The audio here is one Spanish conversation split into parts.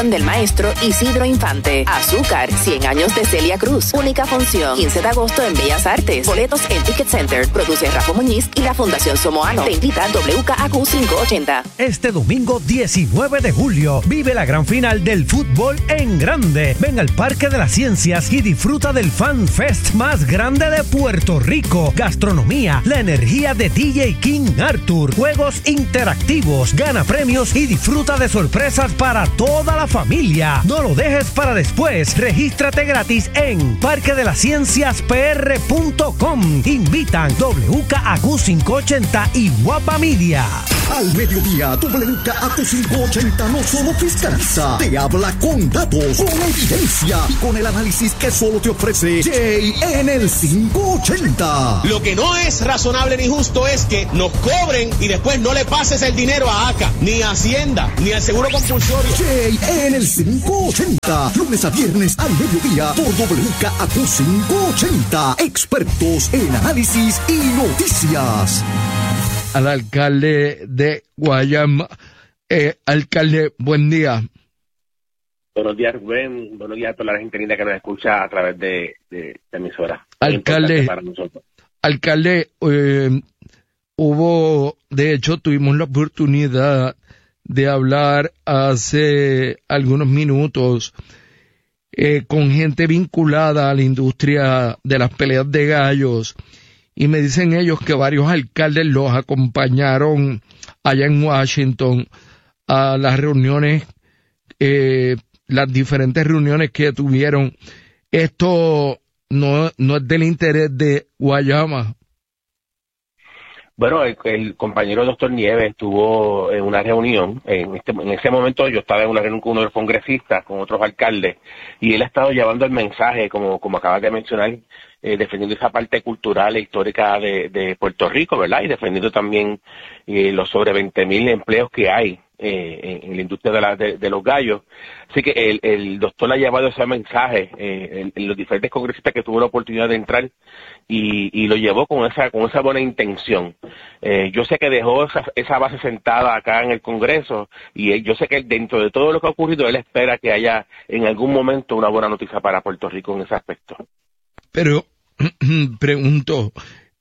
del maestro Isidro Infante. Azúcar, 100 años de Celia Cruz. Única función, 15 de agosto en Bellas Artes. Boletos en Ticket Center. Produce Rafa Muñiz y la Fundación Somoano. Te invita WKAQ 580. Este domingo 19 de julio vive la gran final del fútbol en grande. Ven al Parque de las Ciencias y disfruta del Fan Fest más grande de Puerto Rico. Gastronomía, la energía de DJ King Arthur, juegos interactivos, gana premios y disfruta de sorpresas para toda la familia. No lo dejes para después. Regístrate gratis en parquedelascienciaspr.com. Invitan WKAQ 580 y Guapa Media. Al mediodía, WKAQ 580 no solo fiscaliza, te habla con datos, con evidencia y con el análisis que solo te ofrece Jay en el 580. Lo que no es razonable ni justo es que nos cobren y después no le pases el dinero a ACA, ni a Hacienda, ni al Seguro Compulsorio. Jay en el 580, lunes a viernes al mediodía por WKAQ 580. Expertos en análisis y noticias. Al alcalde de Guayama. Alcalde, buen día. Buenos días, Rubén. Buenos días a toda la gente linda que nos escucha a través de emisora. Alcalde, tuvimos la oportunidad de hablar hace algunos minutos con gente vinculada a la industria de las peleas de gallos, y me dicen ellos que varios alcaldes los acompañaron allá en Washington a las reuniones, las diferentes reuniones que tuvieron. Esto no es del interés de Guayama. Bueno, el compañero doctor Nieves estuvo en una reunión. En ese momento yo estaba en una reunión con uno de los congresistas, con otros alcaldes, y él ha estado llevando el mensaje, como acabas de mencionar, defendiendo esa parte cultural e histórica de Puerto Rico, ¿verdad? Y defendiendo también los sobre 20,000 empleos que hay en la industria de los gallos. Así que el doctor le ha llevado ese mensaje en los diferentes congresistas que tuvo la oportunidad de entrar, y lo llevó con esa buena intención. Yo sé que dejó esa base sentada acá en el Congreso, y yo sé que dentro de todo lo que ha ocurrido, él espera que haya en algún momento una buena noticia para Puerto Rico en ese aspecto. Pero pregunto,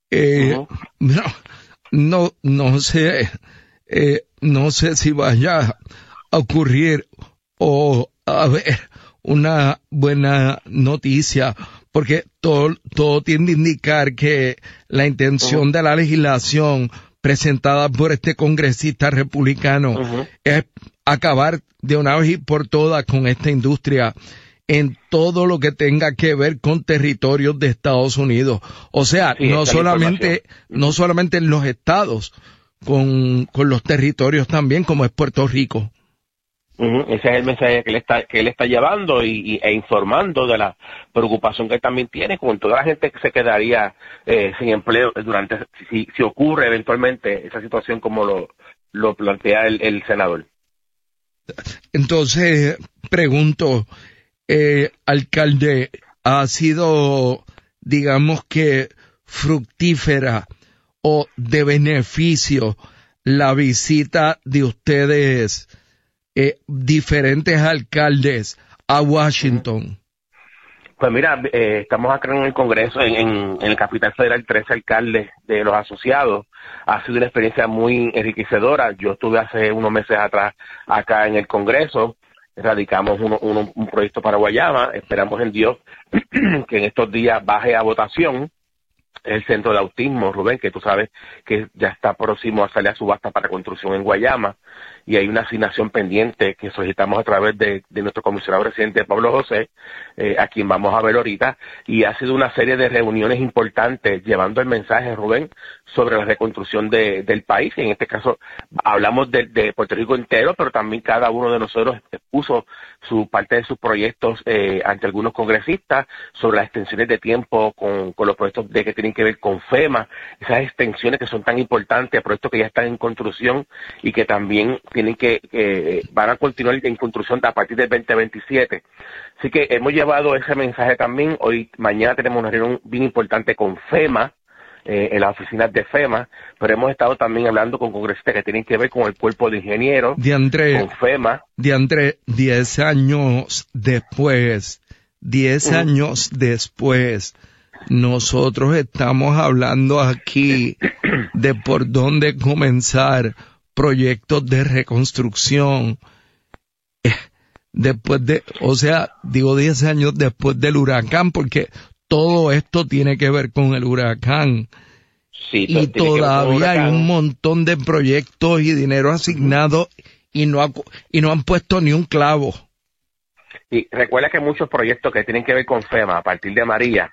no sé si vaya a ocurrir o a haber una buena noticia, porque todo tiende a indicar que la intención de la legislación presentada por este congresista republicano es acabar de una vez y por todas con esta industria en todo lo que tenga que ver con territorios de Estados Unidos. O sea, sí, no solamente en los estados, con los territorios también, como es Puerto Rico. Ese es el mensaje que él está llevando e informando de la preocupación que él también tiene con toda la gente que se quedaría sin empleo si ocurre eventualmente esa situación como lo plantea el senador. Entonces, pregunto, alcalde, ¿ha sido, digamos que, fructífera o de beneficio la visita de ustedes, diferentes alcaldes, a Washington? Pues mira, estamos acá en el Congreso, en el Capital Federal, 13 alcaldes de los asociados. Ha sido una experiencia muy enriquecedora. Yo estuve hace unos meses atrás acá en el Congreso. Radicamos un proyecto para Guayama. Esperamos en Dios que en estos días baje a votación el Centro de Autismo, Rubén, que tú sabes que ya está próximo a salir a subasta para construcción en Guayama, y hay una asignación pendiente que solicitamos a través de nuestro comisionado residente Pablo José, a quien vamos a ver ahorita, y ha sido una serie de reuniones importantes llevando el mensaje, Rubén, sobre la reconstrucción del país. En este caso hablamos de Puerto Rico entero, pero también cada uno de nosotros expuso su parte de sus proyectos ante algunos congresistas sobre las extensiones de tiempo con los proyectos que tienen que ver con FEMA, esas extensiones que son tan importantes, proyectos que ya están en construcción y que también tienen van a continuar en construcción a partir del 2027. Así que hemos llevado ese mensaje también. Mañana tenemos una reunión bien importante con FEMA, en las oficinas de FEMA, pero hemos estado también hablando con congresistas que tienen que ver con el cuerpo de ingenieros, con FEMA. 10 años después, 10 años después, nosotros estamos hablando aquí de por dónde comenzar proyectos de reconstrucción. Después de, 10 años después del huracán, porque todo esto tiene que ver con el huracán. Sí, y todavía hay un montón de proyectos y dinero asignado y no han puesto ni un clavo. Y recuerda que muchos proyectos que tienen que ver con FEMA, a partir de María,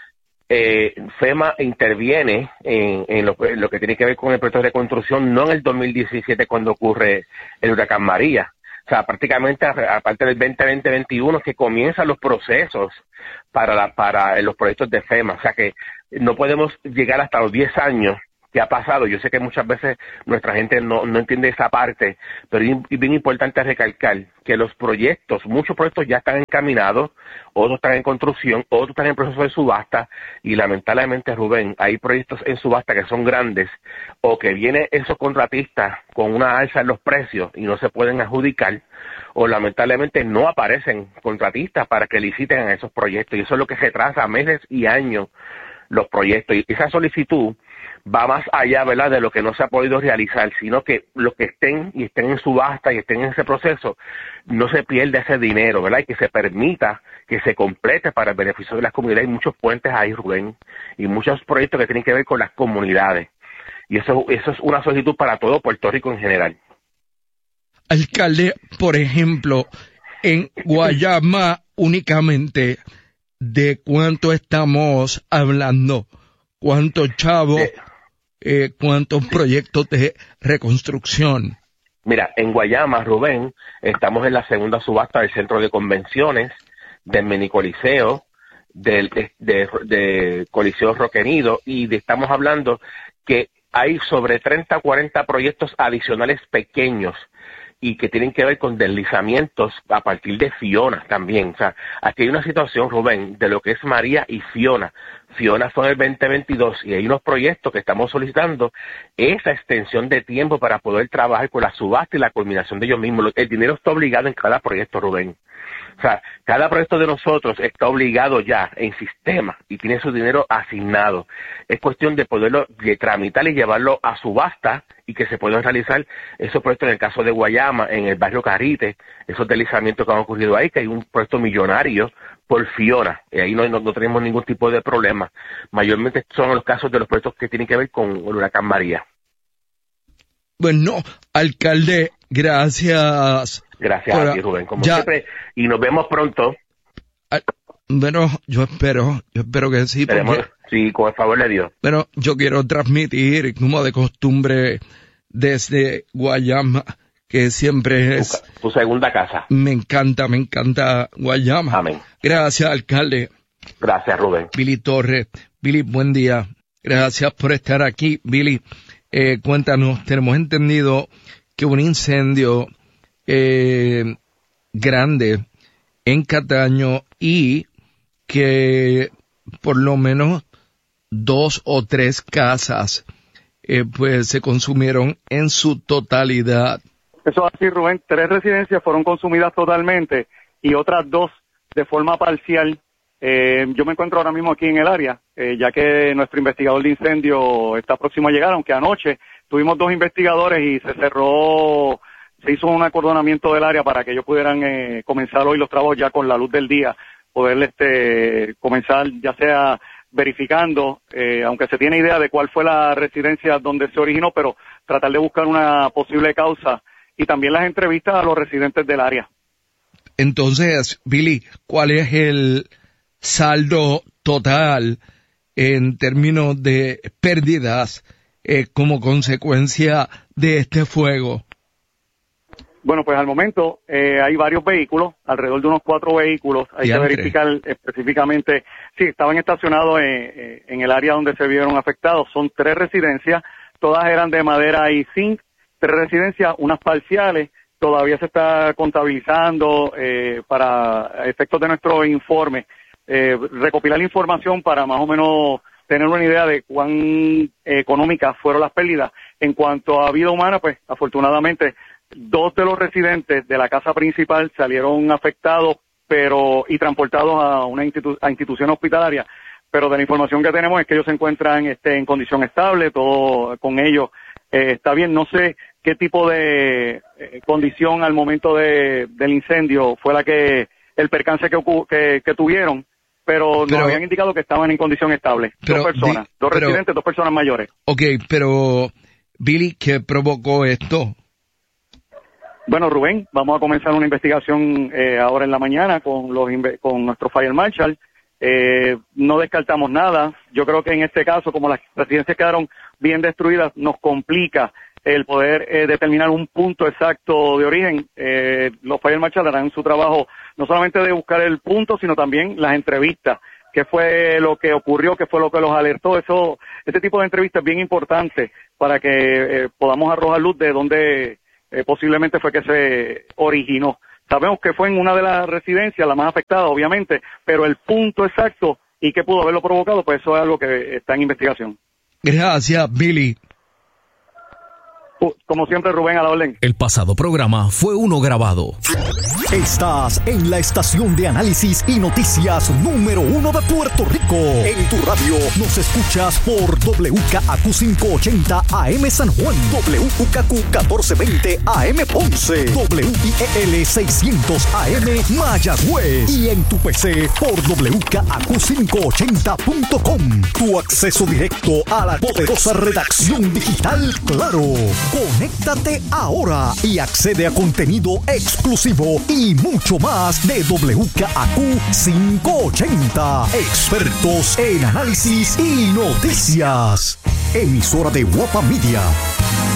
FEMA interviene en lo que tiene que ver con el proyecto de reconstrucción, no en el 2017 cuando ocurre el huracán María. O sea, prácticamente a partir del 2020-21 que comienzan los procesos para los proyectos de FEMA. O sea que no podemos llegar hasta los 10 años que ha pasado. Yo sé que muchas veces nuestra gente no entiende esa parte, pero es bien importante recalcar que los proyectos, muchos proyectos ya están encaminados, otros están en construcción, otros están en proceso de subasta, y lamentablemente, Rubén, hay proyectos en subasta que son grandes, o que vienen esos contratistas con una alza en los precios y no se pueden adjudicar, o lamentablemente no aparecen contratistas para que liciten a esos proyectos, y eso es lo que retrasa meses y años los proyectos, y esa solicitud va más allá, ¿verdad?, de lo que no se ha podido realizar, sino que los que estén en subasta y estén en ese proceso, no se pierda ese dinero, ¿verdad?, y que se permita que se complete para el beneficio de las comunidades. Hay muchos puentes ahí, Rubén, y muchos proyectos que tienen que ver con las comunidades, y eso es una solicitud para todo Puerto Rico en general. Alcalde, por ejemplo, en Guayama únicamente, ¿de cuánto estamos hablando? ¿Cuántos chavos? ¿Cuántos proyectos de reconstrucción? Mira, en Guayama, Rubén, estamos en la segunda subasta del Centro de Convenciones, del Minicoliseo, de Coliseo Roque Nido, y estamos hablando que hay sobre 30 o 40 proyectos adicionales pequeños y que tienen que ver con deslizamientos a partir de Fiona también. O sea, aquí hay una situación, Rubén, de lo que es María y Fiona. Fiona fue en el 2022 y hay unos proyectos que estamos solicitando esa extensión de tiempo para poder trabajar con la subasta y la culminación de ellos mismos. El dinero está obligado en cada proyecto, Rubén. O sea, cada proyecto de nosotros está obligado ya en sistema y tiene su dinero asignado. Es cuestión de poderlo tramitar y llevarlo a subasta y que se puedan realizar esos proyectos. En el caso de Guayama, en el barrio Carite, esos deslizamientos que han ocurrido ahí, que hay un proyecto millonario por Fiona, y ahí no tenemos ningún tipo de problema. Mayormente son los casos de los proyectos que tienen que ver con el huracán María. Bueno, alcalde, gracias. Gracias a ti, Rubén, como siempre, y nos vemos pronto. Bueno, yo espero que sí. Sí, con el favor de Dios. Pero yo quiero transmitir, como de costumbre, desde Guayama, que siempre es tu segunda casa. Me encanta Guayama. Amén. Gracias, alcalde. Gracias, Rubén. Billy Torres. Billy, buen día. Gracias por estar aquí. Billy, cuéntanos, tenemos entendido que un incendio grande en Cataño y que por lo menos 2 o 3 casas pues se consumieron en su totalidad. Eso es así, Rubén. 3 residencias fueron consumidas totalmente y otras 2 de forma parcial. Yo me encuentro ahora mismo aquí en el área, ya que nuestro investigador de incendio está próximo a llegar, aunque anoche tuvimos 2 investigadores y se hizo un acordonamiento del área para que ellos pudieran comenzar hoy los trabajos ya con la luz del día, poder comenzar ya sea verificando, aunque se tiene idea de cuál fue la residencia donde se originó, pero tratar de buscar una posible causa y también las entrevistas a los residentes del área. Entonces, Billy, ¿cuál es el saldo total en términos de pérdidas como consecuencia de este fuego? Bueno, pues al momento hay varios vehículos, alrededor de unos 4 vehículos. Hay que verificar específicamente. Sí, estaban estacionados en el área donde se vieron afectados. Son 3 residencias, todas eran de madera y zinc. 3 residencias, unas parciales. Todavía se está contabilizando para efectos de nuestro informe. Recopilar información para más o menos tener una idea de cuán económicas fueron las pérdidas. En cuanto a vida humana, pues afortunadamente 2 de los residentes de la casa principal salieron afectados y transportados a una institución hospitalaria, pero de la información que tenemos es que ellos se encuentran en condición estable, todo con ellos está bien. No sé qué tipo de condición al momento del incendio fue el percance que tuvieron, pero nos habían indicado que estaban en condición estable. 2 personas, 2 residentes, 2 personas mayores. Ok, pero Billy, ¿qué provocó esto? Bueno, Rubén, vamos a comenzar una investigación ahora en la mañana con nuestro Fire Marshal. No descartamos nada. Yo creo que en este caso, como las residencias quedaron bien destruidas, nos complica el poder determinar un punto exacto de origen. Los Fire Marshal harán su trabajo no solamente de buscar el punto, sino también las entrevistas. ¿Qué fue lo que ocurrió? ¿Qué fue lo que los alertó? Este tipo de entrevistas es bien importante para que podamos arrojar luz de dónde posiblemente fue que se originó. Sabemos que fue en una de las residencias, la más afectada, obviamente, pero el punto exacto y qué pudo haberlo provocado, pues eso es algo que está en investigación. Gracias, Billy. Como siempre, Rubén, a la orden. El pasado programa fue uno grabado. Estás en la estación de análisis y noticias número 1 de Puerto Rico. En tu radio nos escuchas por WKAQ 580 AM San Juan, WKQ 1420 AM Ponce, WIEL 600 AM Mayagüez y en tu PC por WKAQ580.com. Tu acceso directo a la poderosa redacción digital Claro. Conéctate ahora y accede a contenido exclusivo y mucho más de WKAQ 580. Expertos en análisis y noticias. Emisora de Guapa Media.